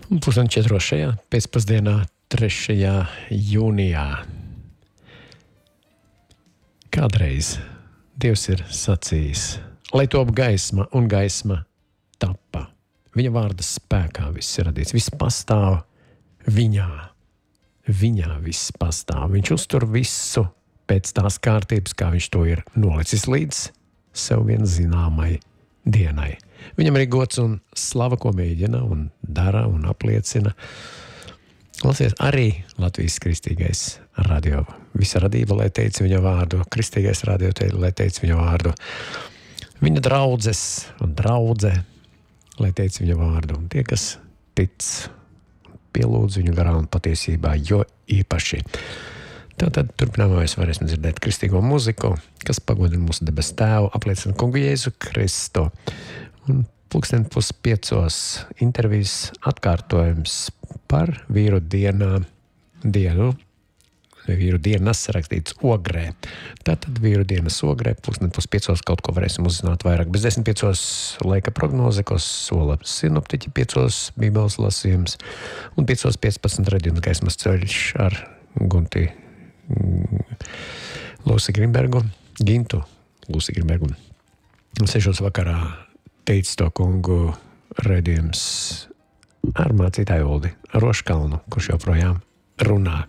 Un 3:30 šajā pēcpusdienā 3. jūnijā. Kādreiz Dievs ir sacījis, lai top gaisma, un gaisma tappa. Viņa vārda spēkā viss ir radīts, viss pastāv viņā. Viņā viss pastāv. Viņš uztur visu pēc tās kārtības, kā viņš to ir nolicis līdz sev vien zināmai dienai. Viņam ir gods un slava, ko mēģina un dara un apliecina. Lasies arī Latvijas kristīgais radio. Visa radība, lai teica viņa vārdu. Kristīgais radio, lai teica viņa vārdu. Viņa draudzes un draudze, lai teica viņa vārdu. Un tie, kas tic, pielūdz viņu garā un patiesībā, jo īpaši. Tātad turpinājumā mēs varēsim dzirdēt kristīgo mūziku, kas pagodina mūsu debesu tēvu, apliecina kungu Jēzu Kristu. Un 4:30 intervijas atkārtojums par vīru dienu. Vīru dienas rakstīts Ogrē. Tātad vīru dienas Ogrē 4:30 kaut ko varēsim uzzināt vairāk. Bez 10:05 laika prognoze, ko sola sinoptiķi, 5 Bībeles lasījums un 5:15 redzījums gaismas ceļš ar Gunti Lūsi Grimbergu, Gintu Lūsi Grimbergu. 6 vakarā teica to kungu redzījums ar mācītāju Uldi Roškalnu, kurš joprojām runā.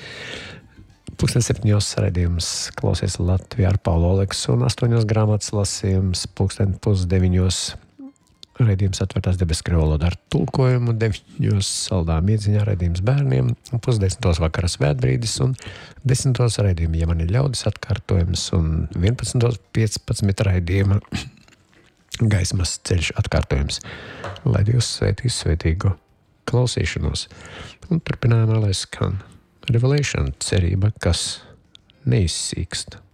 7:00 redzījums klausies Latvijā ar Paulu Oleksu un 8 grāmatas lasījums, 8:30 redzījums atvērtās debesu krievu valodā ar tulkojumu, 9 saldā miedziņā redzījums bērniem, 10:30 vakarā svētbrīdis un 10 redzījumi, ja man ir ļaudis atkārtojums un 11:15 redzījuma gaismas ceļš atkārtojums. Lai Dievs svētīs svētīgu klausīšanos. Un turpinājumā, lai skan Revelation, cerība, kas neizsīkst.